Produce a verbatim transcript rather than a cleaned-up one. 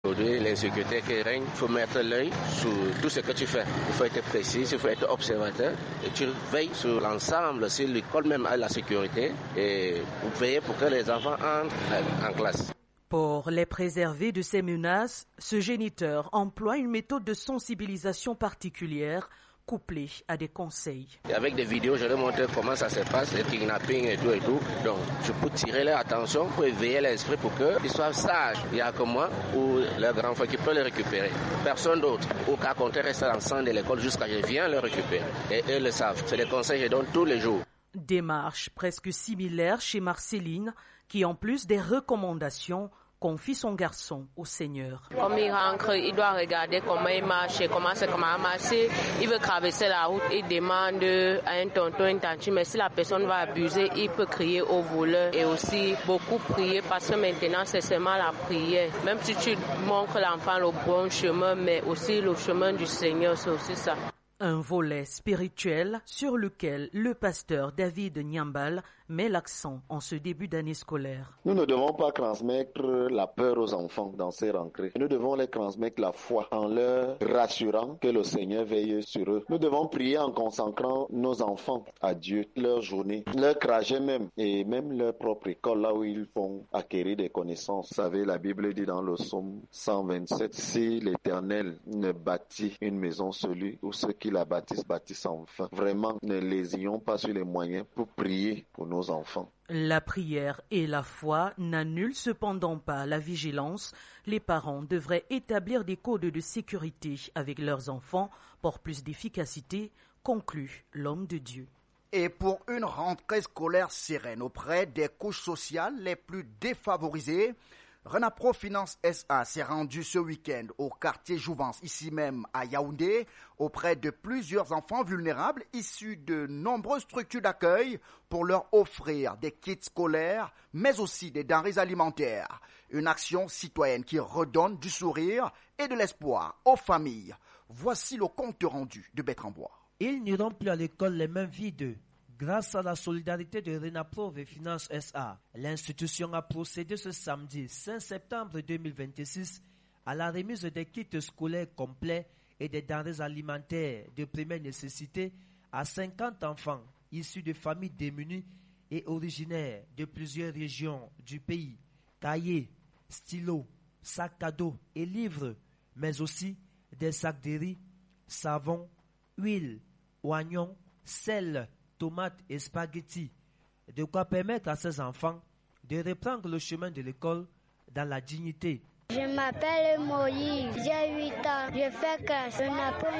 Aujourd'hui, l'insécurité qui règne, il faut mettre l'œil sur tout ce que tu fais. Il faut être précis, il faut être observateur. Et tu veilles sur l'ensemble, si l'école même a la sécurité, et vous veillez pour que les enfants entrent en classe. Pour les préserver de ces menaces, ce géniteur emploie une méthode de sensibilisation particulière couplée à des conseils. Et avec des vidéos, je leur montre comment ça se passe, les kidnappings et tout et tout. Donc, je peux tirer leur attention pour éveiller l'esprit pour qu'ils soient sages. Il n'y a que moi ou leur grand frère qui peut les récupérer. Personne d'autre. Au cas contraire, reste ensemble de l'école jusqu'à ce que je vienne les récupérer. Et eux le savent. C'est les conseils que je donne tous les jours. Démarche presque similaire chez Marceline, qui en plus des recommandations, confie son garçon au Seigneur. Comme il rentre, il doit regarder comment il marche, comment c'est comment marcher. Il veut traverser la route, il demande à un tonton, une tante, mais si la personne va abuser, il peut crier au voleur et aussi beaucoup prier parce que maintenant c'est seulement la prière. Même si tu montres l'enfant le bon chemin, mais aussi le chemin du Seigneur, c'est aussi ça. Un volet spirituel sur lequel le pasteur David Nyambal met l'accent en ce début d'année scolaire. Nous ne devons pas transmettre la peur aux enfants dans ces rentrées. Nous devons leur transmettre la foi en leur rassurant que le Seigneur veille sur eux. Nous devons prier en consacrant nos enfants à Dieu, leur journée, leur trajet même et même leur propre école, là où ils vont acquérir des connaissances. Vous savez, la Bible dit dans le psaume cent vingt-sept, si l'Éternel ne bâtit une maison, celui ou ceux qui la bâtissent, bâtissent en vain. Vraiment, ne lésions pas sur les moyens pour prier pour nos enfants. La prière et la foi n'annulent cependant pas la vigilance. Les parents devraient établir des codes de sécurité avec leurs enfants pour plus d'efficacité, conclut l'homme de Dieu. Et pour une rentrée scolaire sereine auprès des couches sociales les plus défavorisées, Renapro Finance S A s'est rendu ce week-end au quartier Jouvence, ici même à Yaoundé, auprès de plusieurs enfants vulnérables issus de nombreuses structures d'accueil pour leur offrir des kits scolaires, mais aussi des denrées alimentaires. Une action citoyenne qui redonne du sourire et de l'espoir aux familles. Voici le compte rendu de Bertrand Bois. Ils n'iront plus à l'école les mains vides. Grâce à la solidarité de Renapro Finance S A, l'institution a procédé ce samedi cinq septembre deux mille vingt-six à la remise des kits scolaires complets et des denrées alimentaires de première nécessité à cinquante enfants issus de familles démunies et originaires de plusieurs régions du pays. Cahiers, stylos, sacs à dos et livres, mais aussi des sacs de riz, savon, huile, oignons, sel, tomates et spaghettis, de quoi permettre à ces enfants de reprendre le chemin de l'école dans la dignité. Je m'appelle Moïse, j'ai huit ans, je fais classe.